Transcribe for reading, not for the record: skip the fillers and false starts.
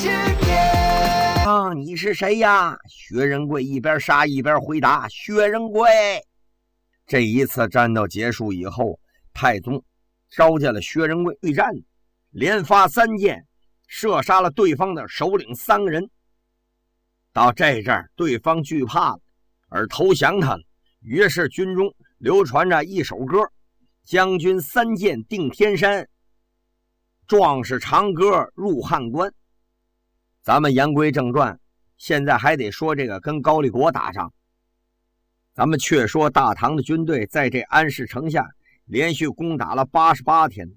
啊，你是谁呀？薛仁贵一边杀一边回答：薛仁贵。这一次战斗结束以后，太宗召见了薛仁贵对战，连发3箭，射杀了对方的首领3个人。到这阵儿，对方惧怕了，而投降他了。于是军中流传着一首歌：将军3箭定天山，壮士长歌入汉关。咱们言归正传，现在还得说这个跟高丽国打仗。咱们却说大唐的军队在这安市城下连续攻打了88天，